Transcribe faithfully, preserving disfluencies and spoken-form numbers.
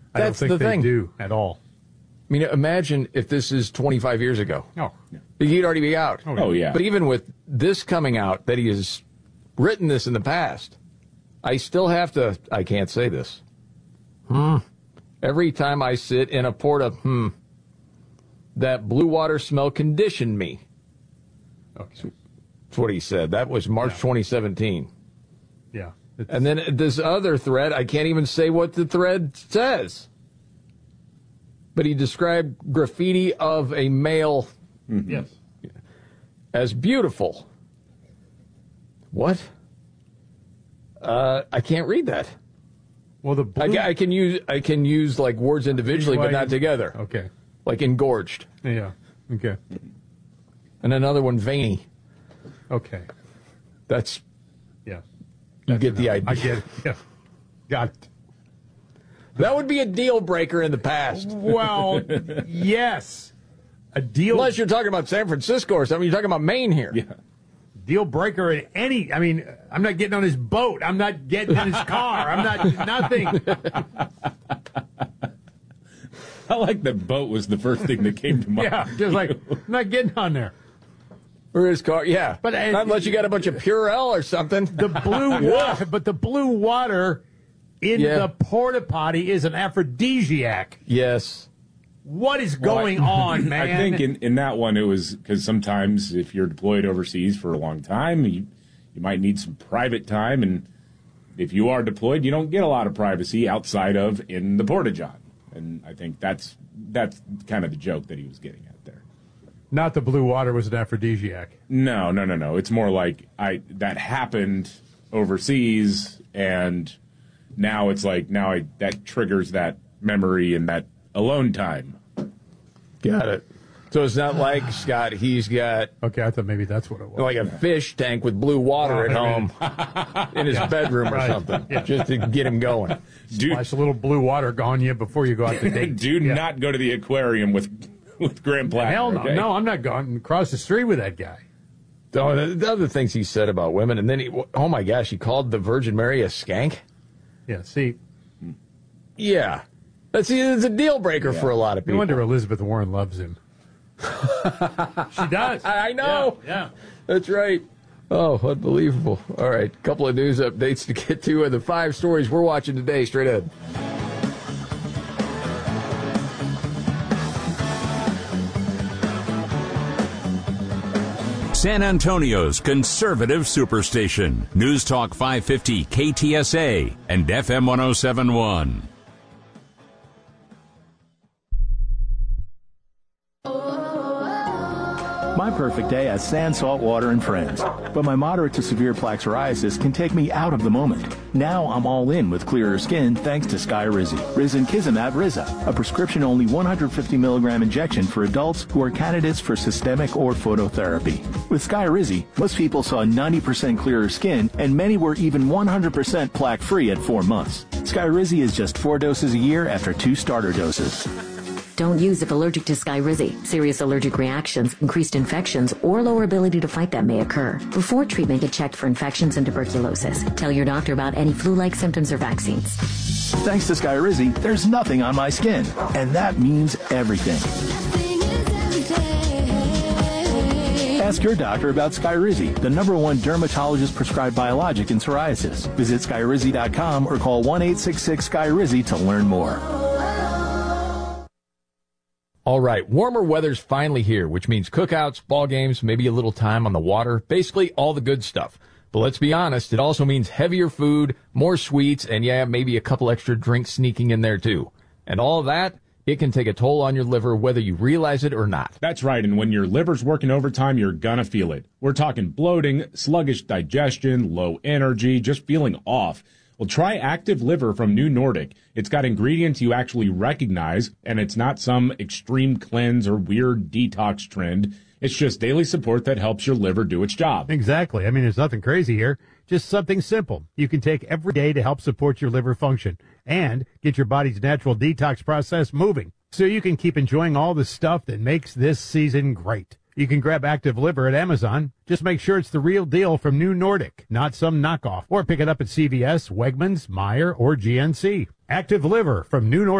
I don't That's think the they thing. do at all. I mean, imagine if this is twenty-five years ago. Oh, He'd already be out. Oh, yeah. But even with this coming out, that he has written this in the past, I still have to, I can't say this. Hmm. Every time I sit in a porta, hmm, that blue water smell conditioned me. okay. That's what he said. That was March Yeah. twenty seventeen. Yeah. It's- And then this other thread, I can't even say what the thread says. But he described graffiti of a male Yes. as beautiful. What? Uh, I can't read that. Well, the blue... I, ca- I can use I can use like words individually, but not together. Okay. Like engorged, Yeah. Okay. and another one veiny. Okay. That's Yeah. you get the idea. I get it. Yeah. Got it. That would be a deal breaker in the past. Well, yes. A deal Unless you're talking about San Francisco or something, you're talking about Maine here. Yeah. deal breaker in any. I mean, I'm not getting on his boat. I'm not getting in his car. I'm not nothing. I like that boat was the first thing that came to mind. Yeah, just like I'm not getting on there. Or his car, yeah. But, uh, not unless you got a bunch of Purell or something. The blue water, but the blue water in Yeah. the porta potty is an aphrodisiac. Yes. What is going on, man? I think in, in that one it was because sometimes if you're deployed overseas for a long time, you you might need some private time, and if you are deployed, you don't get a lot of privacy outside of in the porta john. And I think that's that's kind of the joke that he was getting at there. Not the blue water was an aphrodisiac. No, no, no, no. It's more like I that happened overseas, and now it's like now I, that triggers that memory and that alone time. Got it. So it's not like, Scott, he's got Okay, I thought maybe that's what it was. like a fish tank with blue water at Oh, home in his bedroom or Right. something Yeah. just to get him going. Do, Splash a little blue water on you before you go out to date. do Yeah. not go to the aquarium with with Graham Platter. Hell no, okay? no, I'm not going across the street with that guy. Oh, the, the other things he said about women, and then he, oh my gosh, he called the Virgin Mary a skank? Yeah, see, Yeah. That's it's a deal breaker for a lot of no people. wonder Elizabeth Warren loves him. She does. I I know. Yeah, yeah. That's right. Oh, unbelievable. All right, couple of news updates to get to, and the five stories we're watching today, straight ahead. San Antonio's conservative superstation. News Talk five fifty K T S A and F M one oh seven point one. My perfect day has sand, salt water, and friends. But my moderate to severe plaque psoriasis can take me out of the moment. Now I'm all in with clearer skin thanks to Skyrizi. Risankizumab Riza, a prescription-only one hundred fifty milligram injection for adults who are candidates for systemic or phototherapy. With Skyrizi, most people saw ninety percent clearer skin, and many were even one hundred percent plaque-free at four months. Skyrizi is just four doses a year after two starter doses. Don't use if allergic to Skyrizi. Serious allergic reactions, increased infections, or lower ability to fight them may occur. Before treatment, get checked for infections and tuberculosis. Tell your doctor about any flu-like symptoms or vaccines. Thanks to Skyrizi, there's nothing on my skin, and that means everything. Ask your doctor about Skyrizi, the number one dermatologist-prescribed biologic in psoriasis. Visit Skyrizi dot com or call one eight six six Skyrizi to learn more. All right, warmer weather's finally here, which means cookouts, ball games, maybe a little time on the water, basically all the good stuff. But let's be honest, it also means heavier food, more sweets, and yeah, maybe a couple extra drinks sneaking in there too. And all of that, it can take a toll on your liver whether you realize it or not. That's right, and when your liver's working overtime, you're gonna feel it. We're talking bloating, sluggish digestion, low energy, just feeling off. Well, try Active Liver from New Nordic. It's got ingredients you actually recognize, and it's not some extreme cleanse or weird detox trend. It's just daily support that helps your liver do its job. Exactly. I mean, there's nothing crazy here. Just something simple you can take every day to help support your liver function and get your body's natural detox process moving so you can keep enjoying all the stuff that makes this season great. You can grab Active Liver at Amazon. Just make sure it's the real deal from New Nordic, not some knockoff. Or pick it up at C V S, Wegmans, Meijer, or G N C. Active Liver from New Nordic.